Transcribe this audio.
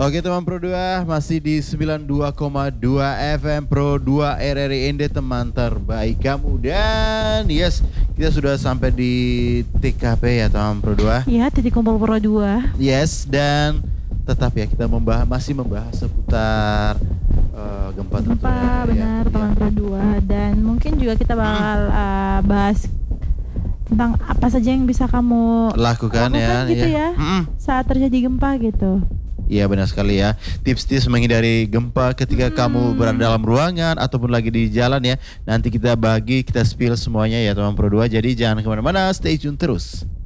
Oke teman Pro 2, masih di 92,2 FM Pro 2 RRI ND, teman terbaik kamu. Dan yes, kita sudah sampai di TKP ya teman Pro 2. Iya, titik kumpul Pro 2. Yes, dan tetap ya kita masih membahas seputar gempa tentunya. Gempa, benar teman Pro 2. Dan mungkin juga kita bakal bahas tentang apa saja yang bisa kamu lakukan ya, gitu ya, saat terjadi gempa gitu. Iya benar sekali ya. Tips-tips menghindari gempa ketika kamu berada dalam ruangan ataupun lagi di jalan ya. Nanti kita spill semuanya ya teman Pro 2. Jadi jangan kemana-mana, stay tune terus.